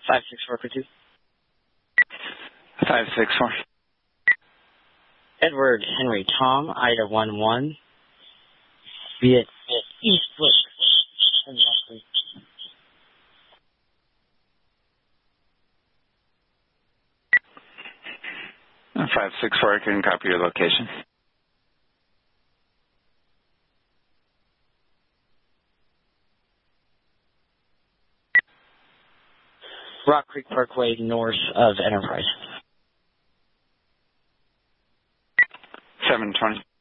564 for 2. 564. Edward Henry Tom, Ida 11, Viet Eastwood. 564, I couldn't copy your location. Rock Creek Parkway, north of Enterprise. 720.